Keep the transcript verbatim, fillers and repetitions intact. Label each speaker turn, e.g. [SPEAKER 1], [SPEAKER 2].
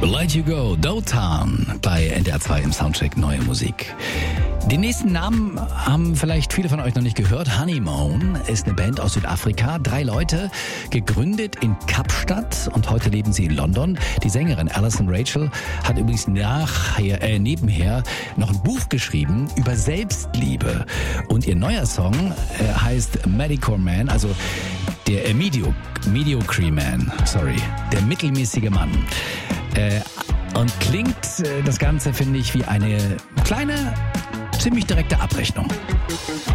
[SPEAKER 1] Let You Go, Dotan bei N D R zwei im Soundcheck Neue Musik. Den nächsten Namen haben vielleicht viele von euch noch nicht gehört. Honeymoon ist eine Band aus Südafrika. Drei Leute, gegründet in Kapstadt und heute leben sie in London. Die Sängerin Alison Rachel hat übrigens nachher, äh, nebenher noch ein Buch geschrieben über Selbstliebe. Und ihr neuer Song äh, heißt Mediocre Man, also der äh, Medio, Mediocre Man, sorry, der mittelmäßige Mann. Äh, und klingt äh, das Ganze, finde ich, wie eine kleine, ziemlich direkte Abrechnung.